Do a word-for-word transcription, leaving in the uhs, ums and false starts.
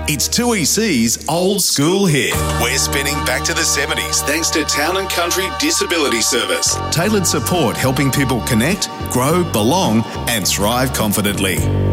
It's two E C's Old School Hit. We're spinning back to the seventies thanks to Town and Country Disability Service. Tailored support helping people connect, grow, belong and thrive confidently.